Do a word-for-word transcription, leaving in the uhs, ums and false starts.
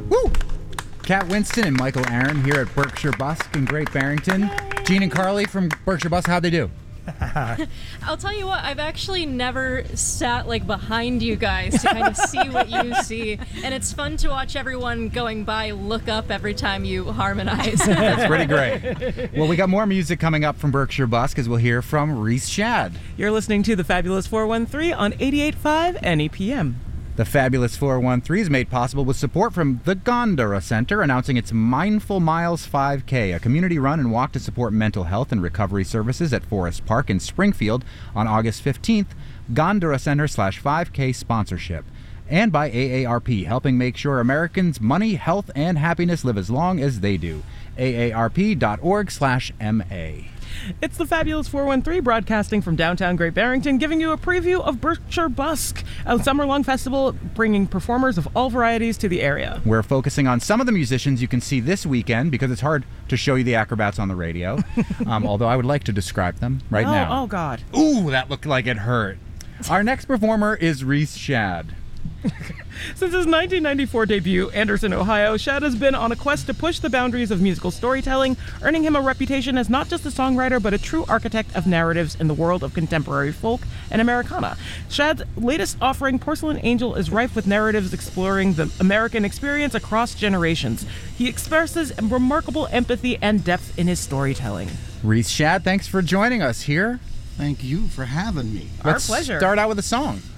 Woo! Kat Winston and Michael Aaron here at Berkshire Busk in Great Barrington. Yay. Gene and Carly from Berkshire Busk, how'd they do? I'll tell you what, I've actually never sat like behind you guys to kind of see what you see, and it's fun to watch everyone going by look up every time you harmonize. That's pretty great. Well, we got more music coming up from Berkshire Busk as we'll hear from Reese Shad. You're listening to the Fabulous four one three on eighty-eight point five N E P M. The Fabulous four one three is made possible with support from the Gondara Center, announcing its Mindful Miles five K, a community run and walk to support mental health and recovery services at Forest Park in Springfield on August fifteenth. Gondara Center slash 5K sponsorship. And by A A R P, helping make sure Americans' money, health, and happiness live as long as they do. A A R P dot org slash M A. It's the Fabulous four one three broadcasting from downtown Great Barrington, giving you a preview of Berkshire Busk, a summer-long festival bringing performers of all varieties to the area. We're focusing on some of the musicians you can see this weekend because it's hard to show you the acrobats on the radio, um, although I would like to describe them right oh, now. Oh, God. Ooh, that looked like it hurt. Our next performer is Reese Shad. Since his nineteen ninety-four debut, Anderson, Ohio, Shad has been on a quest to push the boundaries of musical storytelling, earning him a reputation as not just a songwriter, but a true architect of narratives in the world of contemporary folk and Americana. Shad's latest offering, Porcelain Angel, is rife with narratives exploring the American experience across generations. He expresses remarkable empathy and depth in his storytelling. Reese Shad, thanks for joining us here. Thank you for having me. Our Let's pleasure. Start out with a song.